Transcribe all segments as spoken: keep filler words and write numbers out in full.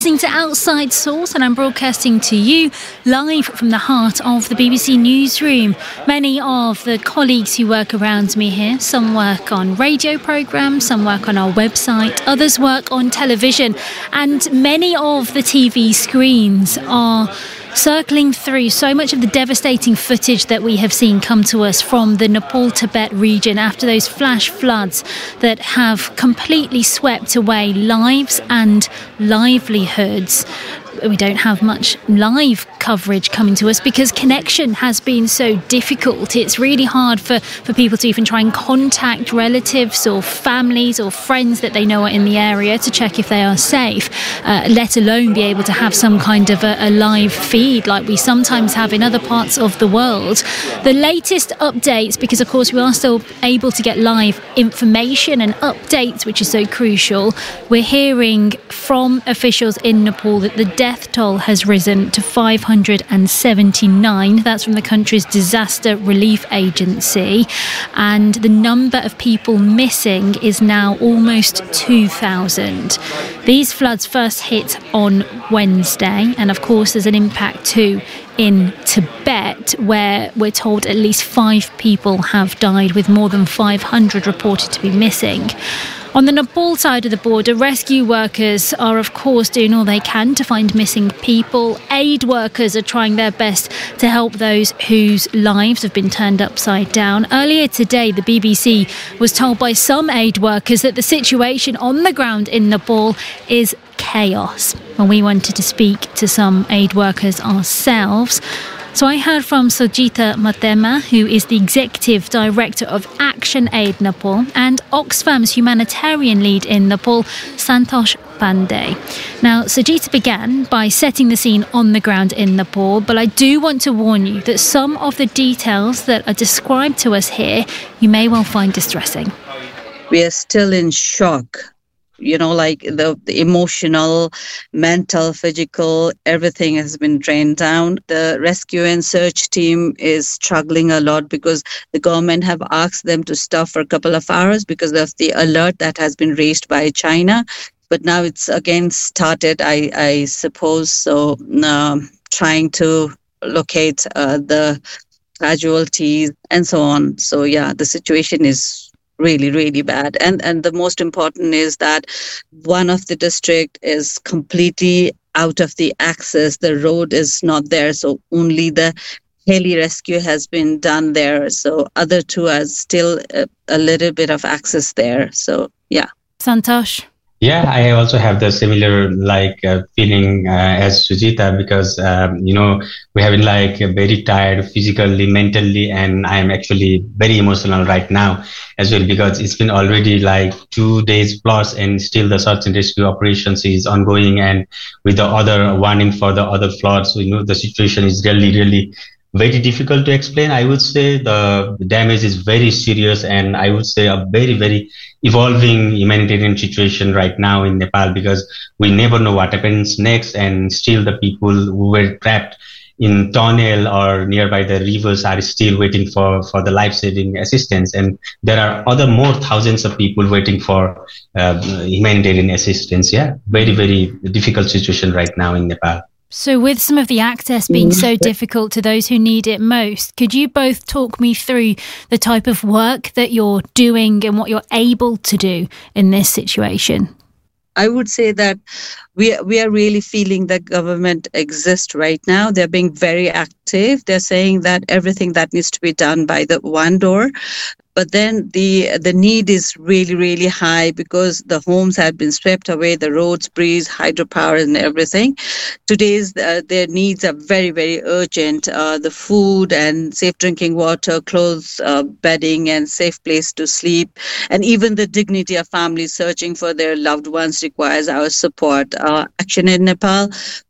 Listening to Outside Source, and I'm broadcasting to you live from the heart of the B B C newsroom. Many of the colleagues who work around me here, some work on radio programmes, some work on our website, others work on television, and many of the T V screens are circling through so much of the devastating footage that we have seen come to us from the Nepal-Tibet region after those flash floods that have completely swept away lives and livelihoods. We don't have much live coverage coming to us because connection has been so difficult. It's really hard for, for people to even try and contact relatives or families or friends that they know are in the area to check if they are safe, uh, let alone be able to have some kind of a, a live feed like we sometimes have in other parts of the world. The latest updates, because of course we are still able to get live information and updates, which is so crucial, we're hearing from officials in Nepal that the death toll has risen to five hundred seventy-nine. That's from the country's disaster relief agency. And the number of people missing is now almost two thousand. These floods first hit on Wednesday. And of course, there's an impact too in Tibet, where we're told at least five people have died, with more than five hundred reported to be missing. On the Nepal side of the border, rescue workers are, of course, doing all they can to find missing people. Aid workers are trying their best to help those whose lives have been turned upside down. Earlier today, the B B C was told by some aid workers that the situation on the ground in Nepal is chaos. And we wanted to speak to some aid workers ourselves. So I heard from Sujita Matema, who is the Executive Director of Action Aid Nepal, and Oxfam's humanitarian lead in Nepal, Santosh Pandey. Now, Sujita began by setting the scene on the ground in Nepal, but I do want to warn you that some of the details that are described to us here, you may well find distressing. We are still in shock. You know, like the, the emotional, mental, physical, everything has been drained down. The rescue and search team is struggling a lot because the government have asked them to stop for a couple of hours because of the alert that has been raised by China. But now it's again started, I, I suppose, so um, trying to locate uh, the casualties and so on. So, yeah, the situation is really, really bad. And and the most important is that one of the district is completely out of the access. The road is not there. So only the heli rescue has been done there. So other two are still a, a little bit of access there. So, yeah. Santosh? Yeah, I also have the similar like uh, feeling uh, as Sujita because, um, you know, we have been like very tired physically, mentally, and I'm actually very emotional right now as well because it's been already like two days plus and still the search and rescue operations is ongoing, and with the other warning for the other floods, you know, the situation is really, really very difficult to explain. I would say the damage is very serious, and I would say a very, very evolving humanitarian situation right now in Nepal because we never know what happens next, and still the people who were trapped in tunnel or nearby the rivers are still waiting for, for the life-saving assistance. And there are other more thousands of people waiting for uh, humanitarian assistance. Yeah, very, very difficult situation right now in Nepal. So with some of the access being so difficult to those who need it most, could you both talk me through the type of work that you're doing and what you're able to do in this situation? I would say that we we are really feeling that government exists right now. They're being very active. They're saying that everything that needs to be done by the one door. But then the the need is really, really high because the homes have been swept away, the roads, bridges, hydropower and everything. Today's uh, their needs are very, very urgent. Uh, the food and safe drinking water, clothes, uh, bedding and safe place to sleep. And even the dignity of families searching for their loved ones requires our support. Uh, Action Aid Nepal,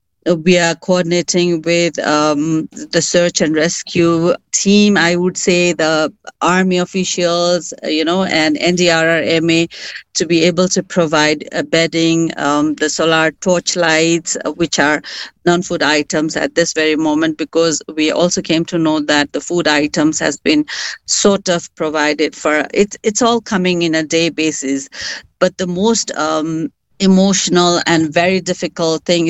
we are coordinating with um, the search and rescue team. I would say the army officials, you know, and N D R R M A to be able to provide uh, bedding, um, the solar torch lights, uh, which are non-food items at this very moment, because we also came to know that the food items has been sort of provided for. It, it's all coming in a day basis. But the most um, emotional and very difficult thing